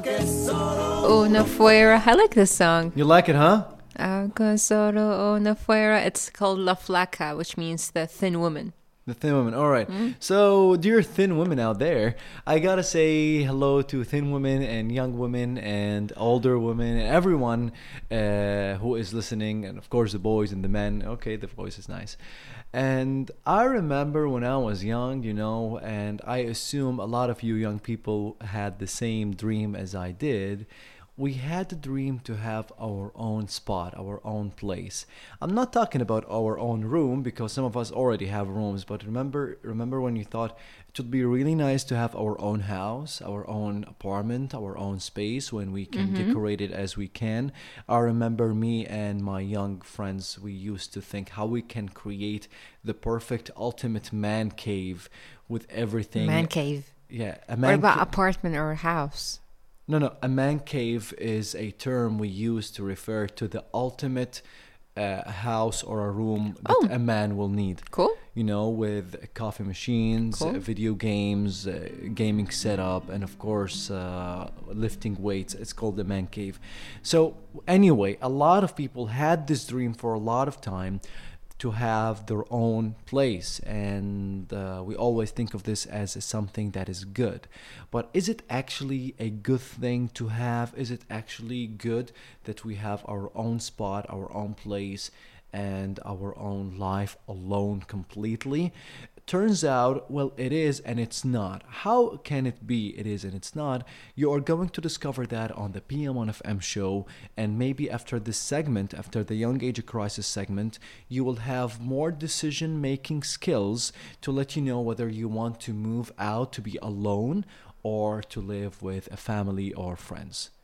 Una fuera. I like this song. You like it, huh? Que solo una fuera. It's called La Flaca, which means the thin woman. The thin women. All right. So, dear thin women out there, I gotta say hello to thin women and young women and older women and everyone who is listening, and of course the boys and the men. Okay, the voice is nice. And I remember when I was young, and I assume a lot of you young people had the same dream as I did. We had the dream to have our own spot, our own place. I'm not talking about our own room because some of us already have rooms, but remember when you thought it would be really nice to have our own house, our own apartment, our own space when we can decorate it as we can. I remember me and my young friends, we used to think how we can create the perfect ultimate man cave with everything. Man cave. Yeah, a What man about apartment or a house? No. A man cave is a term we use to refer to the ultimate house or a room that a man will need. Cool. With coffee machines, Cool. video games, gaming setup, and of course, lifting weights. It's called the man cave. So, anyway, a lot of people had this dream for a lot of time to have their own place, and we always think of this as something that is good. But is it actually a good thing to have? Is it actually good that we have our own spot, our own place, and our own life alone completely? Turns out, well, it is and it's not. How can it be it is and it's not? You are going to discover that on the PM1FM show, and maybe after this segment, after the Young Age Crisis segment, you will have more decision-making skills to let you know whether you want to move out to be alone or to live with a family or friends.